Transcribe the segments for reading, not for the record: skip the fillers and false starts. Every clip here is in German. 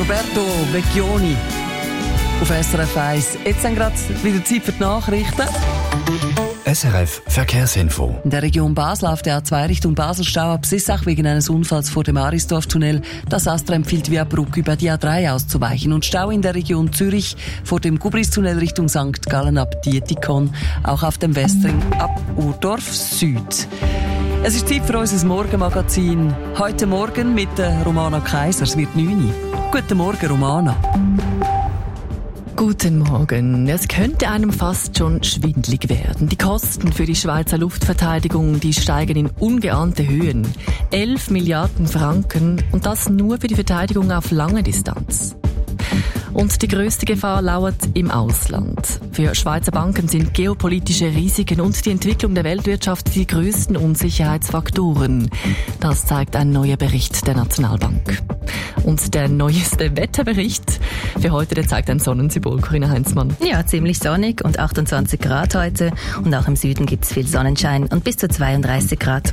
Roberto Vecchioni auf SRF 1. Jetzt sind gerade wieder Zeit für die Nachrichten. SRF Verkehrsinfo. In der Region Basel auf der A2 Richtung Basel-Stau ab Sissach wegen eines Unfalls vor dem Arisdorf-Tunnel. Das Astra empfiehlt via Brugg über die A3 auszuweichen. Und Stau in der Region Zürich vor dem Gubris-Tunnel Richtung St. Gallen ab Dietikon. Auch auf dem Westring ab Urdorf Süd. Es ist Zeit für unser Morgenmagazin. Heute Morgen mit Romana Kaiser. Es wird 9 Uhr. Guten Morgen, Romana. Guten Morgen. Es könnte einem fast schon schwindlig werden. Die Kosten für die Schweizer Luftverteidigung, die steigen in ungeahnte Höhen. 11 Milliarden Franken und das nur für die Verteidigung auf lange Distanz. Und die grösste Gefahr lauert im Ausland. Für Schweizer Banken sind geopolitische Risiken und die Entwicklung der Weltwirtschaft die grössten Unsicherheitsfaktoren. Das zeigt ein neuer Bericht der Nationalbank. Und der neueste Wetterbericht für heute, der zeigt ein Sonnensymbol. Corinna Heinzmann. Ja, ziemlich sonnig und 28 Grad heute. Und auch im Süden gibt's viel Sonnenschein und bis zu 32 Grad.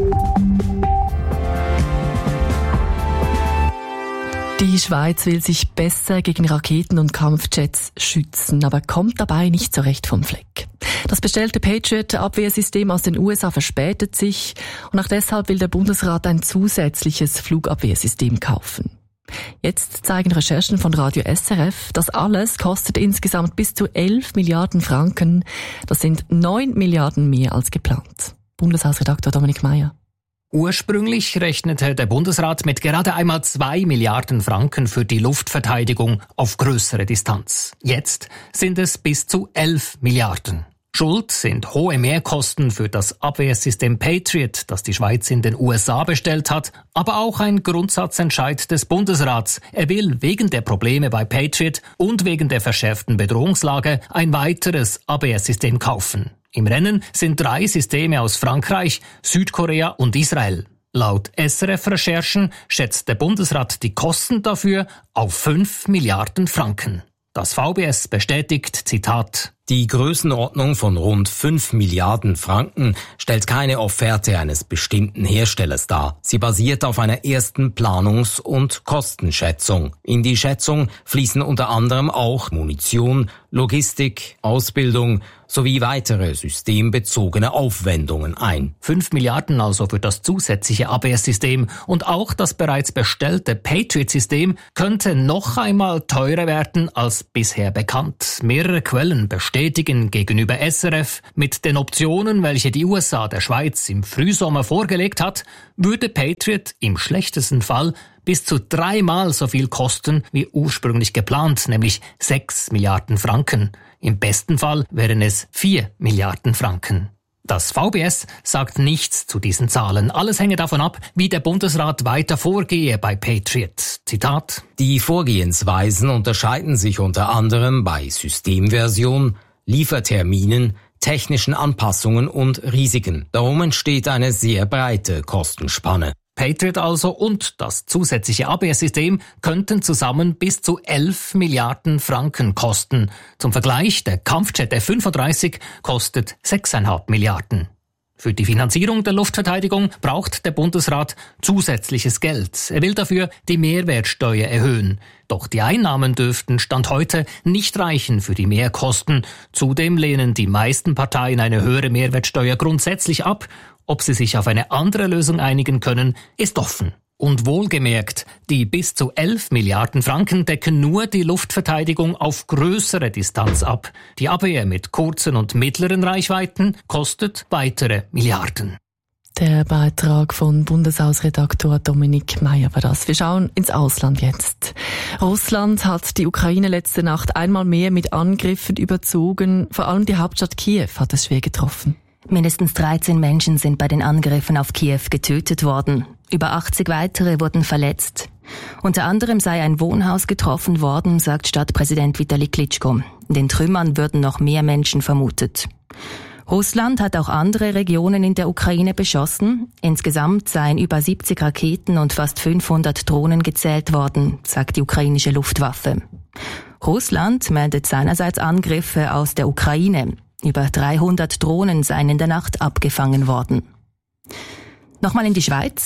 Die Schweiz will sich besser gegen Raketen und Kampfjets schützen, aber kommt dabei nicht so recht vom Fleck. Das bestellte Patriot-Abwehrsystem aus den USA verspätet sich und auch deshalb will der Bundesrat ein zusätzliches Flugabwehrsystem kaufen. Jetzt zeigen Recherchen von Radio SRF, das alles kostet insgesamt bis zu 11 Milliarden Franken. Das sind 9 Milliarden mehr als geplant. Bundeshausredakteur Dominik Meyer. Ursprünglich rechnete der Bundesrat mit gerade einmal 2 Milliarden Franken für die Luftverteidigung auf größere Distanz. Jetzt sind es bis zu 11 Milliarden. Schuld sind hohe Mehrkosten für das Abwehrsystem Patriot, das die Schweiz in den USA bestellt hat, aber auch ein Grundsatzentscheid des Bundesrats. Er will wegen der Probleme bei Patriot und wegen der verschärften Bedrohungslage ein weiteres Abwehrsystem kaufen. Im Rennen sind 3 Systeme aus Frankreich, Südkorea und Israel. Laut SRF-Recherchen schätzt der Bundesrat die Kosten dafür auf 5 Milliarden Franken. Das VBS bestätigt, Zitat: Die Größenordnung von rund 5 Milliarden Franken stellt keine Offerte eines bestimmten Herstellers dar. Sie basiert auf einer ersten Planungs- und Kostenschätzung. In die Schätzung fließen unter anderem auch Munition, Logistik, Ausbildung sowie weitere systembezogene Aufwendungen ein. 5 Milliarden also für das zusätzliche Abwehrsystem und auch das bereits bestellte Patriot-System könnte noch einmal teurer werden als bisher bekannt. Mehrere Quellen bestätigen gegenüber SRF, mit den Optionen, welche die USA der Schweiz im Frühsommer vorgelegt hat, würde Patriot im schlechtesten Fall bis zu 3-mal so viel kosten wie ursprünglich geplant, nämlich 6 Milliarden Franken. Im besten Fall wären es 4 Milliarden Franken. Das VBS sagt nichts zu diesen Zahlen. Alles hänge davon ab, wie der Bundesrat weiter vorgehe bei Patriot. Zitat: Die Vorgehensweisen unterscheiden sich unter anderem bei Systemversion, Lieferterminen, technischen Anpassungen und Risiken. Darum entsteht eine sehr breite Kostenspanne. Patriot also und das zusätzliche Abwehrsystem könnten zusammen bis zu 11 Milliarden Franken kosten. Zum Vergleich, der Kampfjet F-35 kostet 6,5 Milliarden. Für die Finanzierung der Luftverteidigung braucht der Bundesrat zusätzliches Geld. Er will dafür die Mehrwertsteuer erhöhen. Doch die Einnahmen dürften Stand heute nicht reichen für die Mehrkosten. Zudem lehnen die meisten Parteien eine höhere Mehrwertsteuer grundsätzlich ab. Ob sie sich auf eine andere Lösung einigen können, ist offen. Und wohlgemerkt, die bis zu 11 Milliarden Franken decken nur die Luftverteidigung auf größere Distanz ab. Die Abwehr mit kurzen und mittleren Reichweiten kostet weitere Milliarden. Der Beitrag von Bundeshausredaktor Dominik Meyer war das. Wir schauen ins Ausland jetzt. Russland hat die Ukraine letzte Nacht einmal mehr mit Angriffen überzogen. Vor allem die Hauptstadt Kiew hat es schwer getroffen. Mindestens 13 Menschen sind bei den Angriffen auf Kiew getötet worden. Über 80 weitere wurden verletzt. Unter anderem sei ein Wohnhaus getroffen worden, sagt Stadtpräsident Vitali Klitschko. In den Trümmern würden noch mehr Menschen vermutet. Russland hat auch andere Regionen in der Ukraine beschossen. Insgesamt seien über 70 Raketen und fast 500 Drohnen gezählt worden, sagt die ukrainische Luftwaffe. Russland meldet seinerseits Angriffe aus der Ukraine. Über 300 Drohnen seien in der Nacht abgefangen worden. Nochmal in die Schweiz.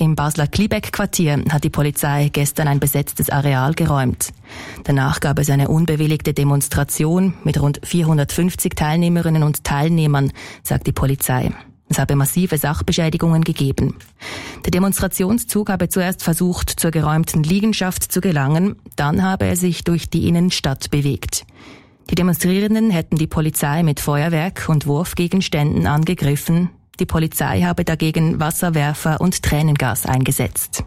Im Basler Kliebeck-Quartier hat die Polizei gestern ein besetztes Areal geräumt. Danach gab es eine unbewilligte Demonstration mit rund 450 Teilnehmerinnen und Teilnehmern, sagt die Polizei. Es habe massive Sachbeschädigungen gegeben. Der Demonstrationszug habe zuerst versucht, zur geräumten Liegenschaft zu gelangen, dann habe er sich durch die Innenstadt bewegt. Die Demonstrierenden hätten die Polizei mit Feuerwerk und Wurfgegenständen angegriffen. Die Polizei habe dagegen Wasserwerfer und Tränengas eingesetzt.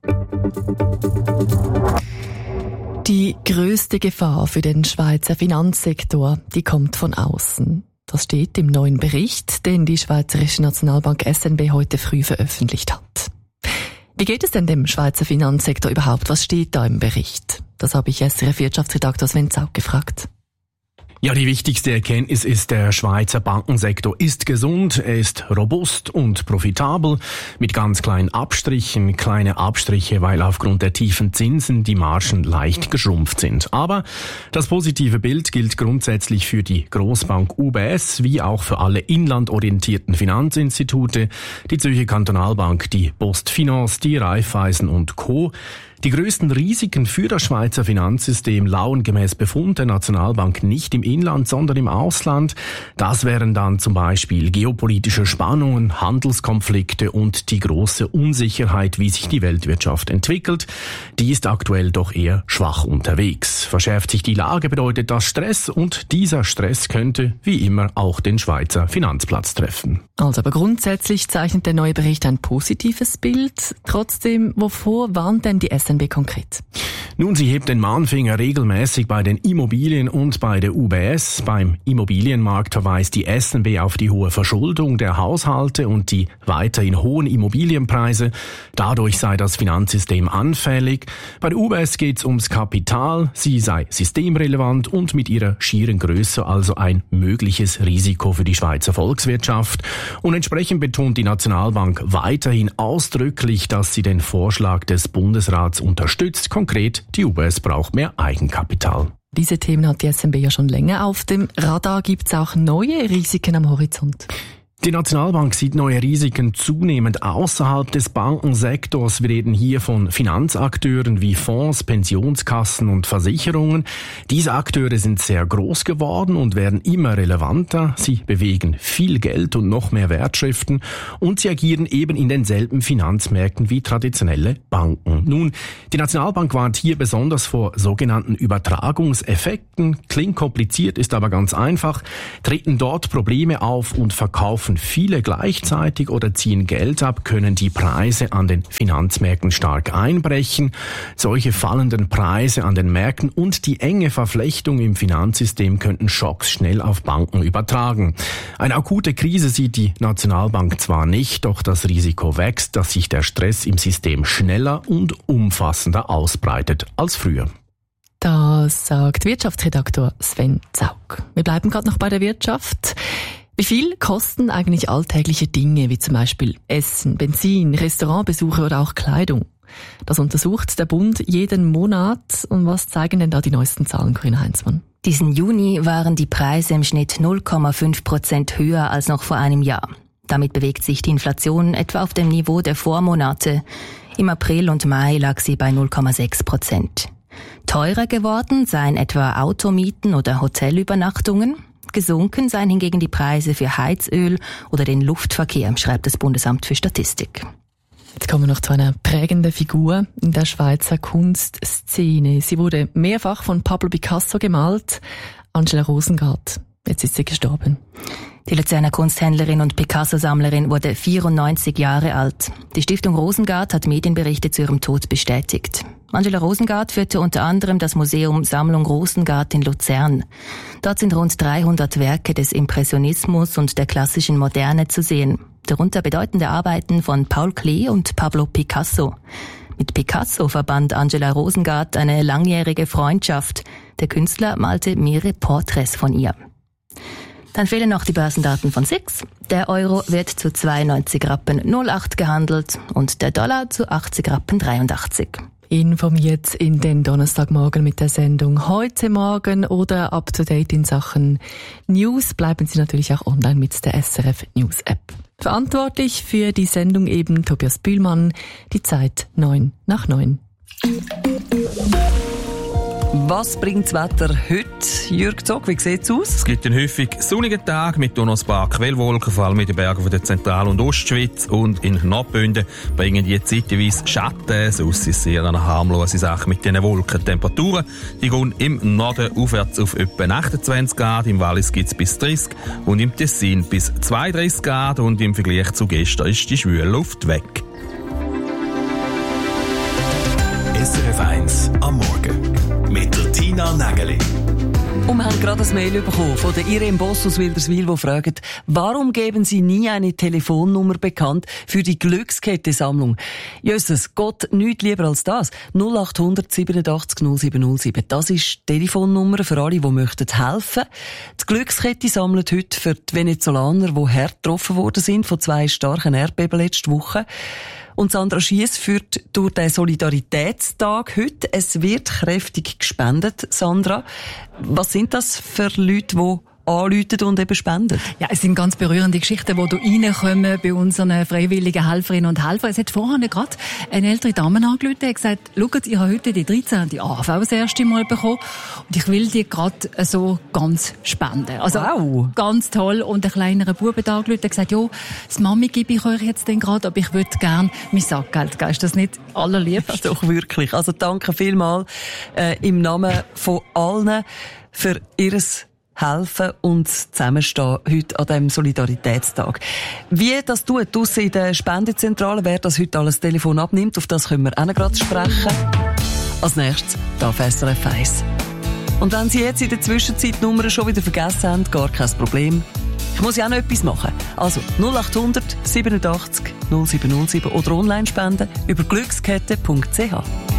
Die grösste Gefahr für den Schweizer Finanzsektor, die kommt von außen. Das steht im neuen Bericht, den die Schweizerische Nationalbank SNB heute früh veröffentlicht hat. Wie geht es denn dem Schweizer Finanzsektor überhaupt? Was steht da im Bericht? Das habe ich SRF-Wirtschaftsredaktor Sven Zaug gefragt. Ja, die wichtigste Erkenntnis ist, der Schweizer Bankensektor ist gesund, er ist robust und profitabel, mit ganz kleinen Abstrichen, kleine Abstriche, weil aufgrund der tiefen Zinsen die Margen leicht geschrumpft sind. Aber das positive Bild gilt grundsätzlich für die Grossbank UBS, wie auch für alle inlandorientierten Finanzinstitute, die Zürcher Kantonalbank, die PostFinance, die Raiffeisen und Co. Die größten Risiken für das Schweizer Finanzsystem lauern gemäß Befund der Nationalbank nicht im Inland, sondern im Ausland. Das wären dann zum Beispiel geopolitische Spannungen, Handelskonflikte und die große Unsicherheit, wie sich die Weltwirtschaft entwickelt. Die ist aktuell doch eher schwach unterwegs. Verschärft sich die Lage, bedeutet das Stress, und dieser Stress könnte wie immer auch den Schweizer Finanzplatz treffen. Also aber grundsätzlich zeichnet der neue Bericht ein positives Bild. Trotzdem, wovor warnt denn die SNB konkret? Nun, sie hebt den Mahnfinger regelmäßig bei den Immobilien und bei der UBS. Beim Immobilienmarkt verweist die SNB auf die hohe Verschuldung der Haushalte und die weiterhin hohen Immobilienpreise. Dadurch sei das Finanzsystem anfällig. Bei der UBS geht es ums Kapital. Sie sei systemrelevant und mit ihrer schieren Größe also ein mögliches Risiko für die Schweizer Volkswirtschaft. Und entsprechend betont die Nationalbank weiterhin ausdrücklich, dass sie den Vorschlag des Bundesrats unterstützt. Konkret, die UBS braucht mehr Eigenkapital. Diese Themen hat die SNB ja schon länger auf dem Radar. Gibt es auch neue Risiken am Horizont? Die Nationalbank sieht neue Risiken zunehmend außerhalb des Bankensektors. Wir reden hier von Finanzakteuren wie Fonds, Pensionskassen und Versicherungen. Diese Akteure sind sehr groß geworden und werden immer relevanter. Sie bewegen viel Geld und noch mehr Wertschriften und sie agieren eben in denselben Finanzmärkten wie traditionelle Banken. Nun, die Nationalbank warnt hier besonders vor sogenannten Übertragungseffekten. Klingt kompliziert, ist aber ganz einfach. Treten dort Probleme auf und verkaufen viele gleichzeitig oder ziehen Geld ab, können die Preise an den Finanzmärkten stark einbrechen. Solche fallenden Preise an den Märkten und die enge Verflechtung im Finanzsystem könnten Schocks schnell auf Banken übertragen. Eine akute Krise sieht die Nationalbank zwar nicht, doch das Risiko wächst, dass sich der Stress im System schneller und umfassender ausbreitet als früher. Das sagt Wirtschaftsredaktor Sven Zaug. Wir bleiben gerade noch bei der Wirtschaft. Wie viel kosten eigentlich alltägliche Dinge, wie zum Beispiel Essen, Benzin, Restaurantbesuche oder auch Kleidung? Das untersucht der Bund jeden Monat. Und was zeigen denn da die neuesten Zahlen, Corinna Heinzmann? Diesen Juni waren die Preise im Schnitt 0,5% höher als noch vor einem Jahr. Damit bewegt sich die Inflation etwa auf dem Niveau der Vormonate. Im April und Mai lag sie bei 0,6%. Teurer geworden seien etwa Automieten oder Hotelübernachtungen. Gesunken seien hingegen die Preise für Heizöl oder den Luftverkehr, schreibt das Bundesamt für Statistik. Jetzt kommen wir noch zu einer prägenden Figur in der Schweizer Kunstszene. Sie wurde mehrfach von Pablo Picasso gemalt, Angela Rosengart. Jetzt ist sie gestorben. Die Luzerner Kunsthändlerin und Picasso-Sammlerin wurde 94 Jahre alt. Die Stiftung Rosengart hat Medienberichte zu ihrem Tod bestätigt. Angela Rosengart führte unter anderem das Museum Sammlung Rosengart in Luzern. Dort sind rund 300 Werke des Impressionismus und der klassischen Moderne zu sehen. Darunter bedeutende Arbeiten von Paul Klee und Pablo Picasso. Mit Picasso verband Angela Rosengart eine langjährige Freundschaft. Der Künstler malte mehrere Porträts von ihr. Dann fehlen noch die Börsendaten von SIX. Der Euro wird zu 92 Rappen 08 gehandelt und der Dollar zu 80 Rappen 83. Informiert in den Donnerstagmorgen mit der Sendung Heute Morgen oder up to date in Sachen News bleiben Sie natürlich auch online mit der SRF News App. Verantwortlich für die Sendung eben Tobias Bühlmann. Die Zeit 8:09. Was bringt das Wetter heute, Jürg Zog? Wie sieht es aus? Es gibt einen häufig sonnigen Tag mit noch ein paar Quellwolken, vor allem in den Bergen der Zentral- und Ostschweiz. Und in Nordbünden bringen die zeitweise Schatten. Sonst ist es sehr eine harmlose Sache mit diesen Wolken. Temperaturen die gehen im Norden aufwärts auf etwa 28 Grad, im Wallis gibt es bis 30 und im Tessin bis 32 Grad. Und im Vergleich zu gestern ist die schwüle Luft weg. SRF 1 am Morgen mit der Tina Nägeli. Und wir haben gerade ein Mail bekommen von der Irene Boss aus Wilderswil, die fragt, warum geben Sie nie eine Telefonnummer bekannt für die Glückskette-Sammlung? Jesus, Gott, nichts lieber als das. 0800 87 0707. Das ist die Telefonnummer für alle, die möchten helfen. Die Glückskette sammelt heute für die Venezolaner, die hart getroffen worden sind von 2 starken Erdbeben letzte Woche. Und Sandra Schiess führt durch den Solidaritätstag heute. Es wird kräftig gespendet, Sandra. Was sind das für Leute, die anrufen und eben spenden? Ja, es sind ganz berührende Geschichten, die hier reinkommen bei unseren freiwilligen Helferinnen und Helfern. Es hat vorhin gerade eine ältere Dame angerufen und gesagt, schaut, ich habe heute die 13. AHV das erste Mal bekommen und ich will die gerade so ganz spenden. Also wow. Ganz toll. Und ein kleinerer Bub hat angerufen und gesagt, ja, das Mami gebe ich euch jetzt denn gerade, aber ich würde gerne mein Sackgeld geben. Ist das nicht allerliebst? Das ist doch wirklich. Also danke vielmals im Namen von allen für ihres helfen und zusammenstehen heute an diesem Solidaritätstag. Wie das tut draussen in der Spendezentrale, wer das heute alles Telefon abnimmt, auf das können wir auch noch gerade sprechen. Als nächstes darf SRF 1. Und wenn Sie jetzt in der Zwischenzeit die Nummern schon wieder vergessen haben, gar kein Problem. Ich muss ja auch noch etwas machen. Also 0800 87 0707 oder online spenden über glückskette.ch.